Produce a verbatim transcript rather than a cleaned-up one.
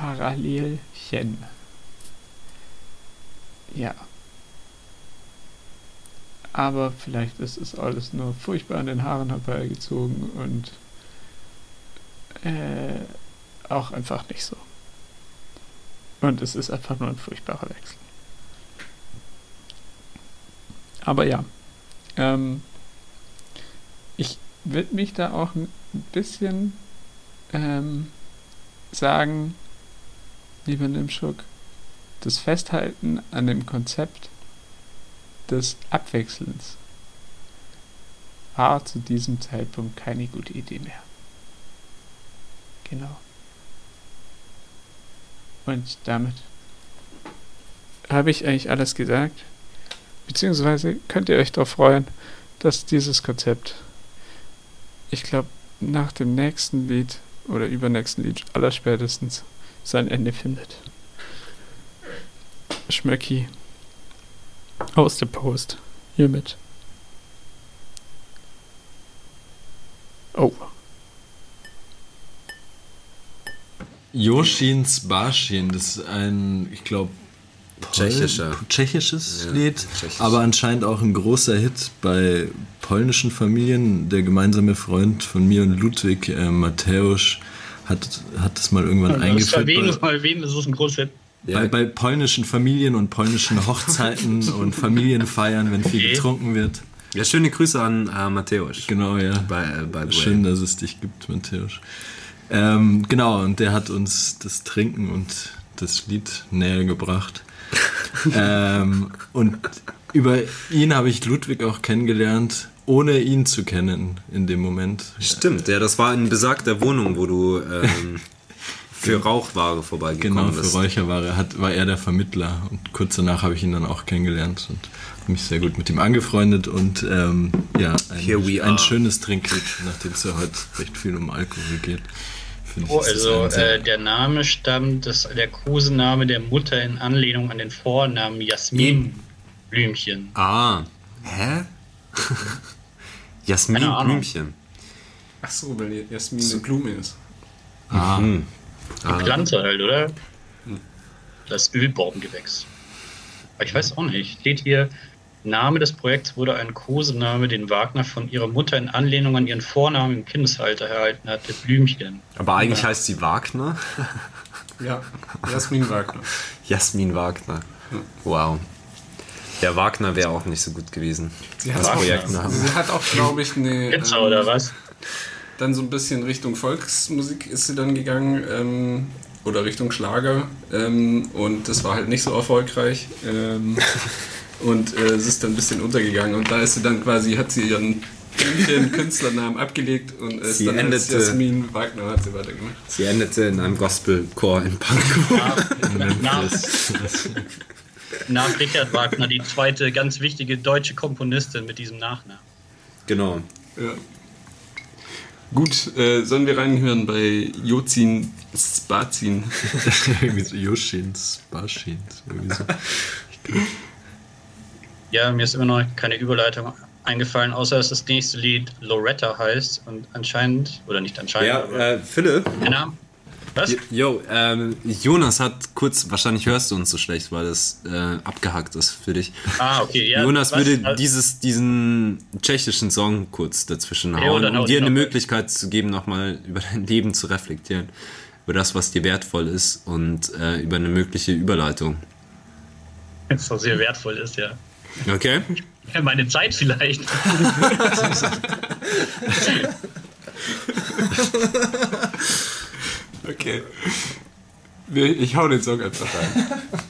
Parallelchen. Ja. Aber vielleicht ist es alles nur furchtbar an den Haaren herbeigezogen und äh, auch einfach nicht so. Und es ist einfach nur ein furchtbarer Wechsel. Aber ja, ähm, ich würde mich da auch ein bisschen ähm, sagen, lieber Nimschuk, das Festhalten an dem Konzept des Abwechselns war zu diesem Zeitpunkt keine gute Idee mehr. Genau. Und damit habe ich eigentlich alles gesagt. Beziehungsweise könnt ihr euch darauf freuen, dass dieses Konzept, ich glaube, nach dem nächsten Lied oder übernächsten Lied allerspätestens sein Ende findet. Schmöcki aus der Post hiermit. Oh. Yoshins Barschin, das ist ein, ich glaube, Tschechischer. tschechisches Ja, Lied, tschechisch. aber anscheinend auch ein großer Hit bei polnischen Familien. Der gemeinsame Freund von mir und Ludwig, äh, Mateusz, hat, hat das mal irgendwann Also eingeführt. bei wem, Bei, bei wem ist es ein großer Hit? Ja. bei, bei polnischen Familien und polnischen Hochzeiten und Familienfeiern, wenn viel Okay. getrunken wird. Ja, schöne Grüße an äh, Mateusz. Genau, ja. By, uh, by the Schön, way. dass es dich gibt, Mateusz. Ähm, genau, und der hat uns das Trinken und das Lied näher gebracht. ähm, und über ihn habe ich Ludwig auch kennengelernt, ohne ihn zu kennen in dem Moment. Stimmt, ja, das war in besagter Wohnung, wo du ähm, für Rauchware vorbeigekommen Genau, für bist. Räucherware hat, war er der Vermittler. Und kurz danach habe ich ihn dann auch kennengelernt und mich sehr gut mit ihm angefreundet. Und ähm, ja, Here we ein, ein are. schönes Trinklied, nachdem es ja heute recht viel um Alkohol geht. Finde ich, Oh, ist das also ein sehr- äh, der Name stammt, das, der Kosename der Mutter in Anlehnung an den Vornamen Jasmin Blümchen. Ah, hä? Jasmin Keine Ahnung. Blümchen. Ach so, weil Jasmin eine Blume ist. Ah, Hm. Die Pflanze halt, oder? Das Ölbaumgewächs. Aber ich weiß auch nicht. Steht hier, Name des Projekts wurde ein Kosename, den Wagner von ihrer Mutter in Anlehnung an ihren Vornamen im Kindesalter erhalten hatte, Blümchen. Aber eigentlich Ja. heißt sie Wagner. Ja, Jasmin Wagner. Jasmin Wagner. Wow. Der Wagner wäre auch nicht so gut gewesen. Sie als hat, auch, Projektname. sie hat auch, glaube ich, eine. Pizza ähm, oder was? Dann so ein bisschen Richtung Volksmusik ist sie dann gegangen. Ähm, oder Richtung Schlager. Ähm, und das war halt nicht so erfolgreich. Ähm, und äh, es ist dann ein bisschen untergegangen. Und da ist sie dann quasi, hat sie ihren, ihren Künstlernamen abgelegt und ist Sie dann als endete- Jasmin Wagner hat sie weitergemacht. Sie endete in einem Gospelchor in Pankow. Nach, nach Richard Wagner, die zweite ganz wichtige deutsche Komponistin mit diesem Nachnamen. Genau. Ja. Gut, äh, sollen wir reinhören bei Jozin Spazin? irgendwie so Yoshins Barschins. Irgendwie so. Ja, mir ist immer noch keine Überleitung eingefallen, außer dass das nächste Lied Loretta heißt und anscheinend, oder nicht anscheinend, Ja, aber äh, Philipp. der Name. Was? Jo, ähm, Jonas hat kurz, wahrscheinlich hörst du uns so schlecht, weil das äh, abgehackt ist für dich. Ah, okay, ja. Jonas was? würde Also, dieses, diesen tschechischen Song kurz dazwischen Ja, hauen, dann hau um dir den eine noch. Möglichkeit zu geben, nochmal über dein Leben zu reflektieren. Über das, was dir wertvoll ist und äh, über eine mögliche Überleitung. was doch sehr wertvoll ist, ja. Okay? Ja, meine Zeit vielleicht. Okay. Ich hau den Song einfach rein.